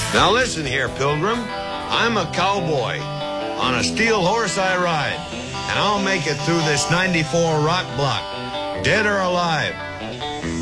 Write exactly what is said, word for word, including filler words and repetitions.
Now listen here, Pilgrim. I'm a cowboy. On a steel horse I ride, and I'll make it through this ninety-four rock block, dead or alive.